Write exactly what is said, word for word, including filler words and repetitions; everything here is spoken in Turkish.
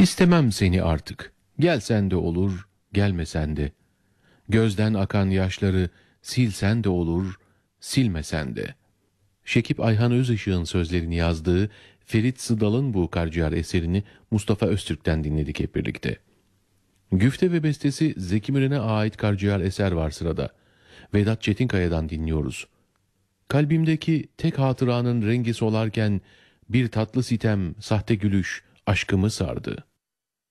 İstemem seni artık. Gelsen de olur, gelmesen de. Gözden akan yaşları silsen de olur, silmesen de. Şekip Ayhan Özışık'ın sözlerini yazdığı Ferit Sıdal'ın bu Karciğer eserini Mustafa Öztürk'ten dinledik hep birlikte. Güfte ve bestesi Zeki Müren'e ait Karciğer eser var sırada. Vedat Çetinkaya'dan dinliyoruz. Kalbimdeki tek hatıranın rengi solarken bir tatlı sitem, sahte gülüş aşkımı sardı.